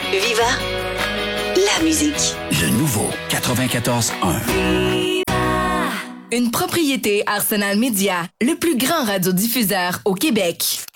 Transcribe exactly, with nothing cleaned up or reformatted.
Viva la musique. Le nouveau quatre-vingt-quatorze un. Une propriété Arsenal Média, le plus grand radiodiffuseur au Québec.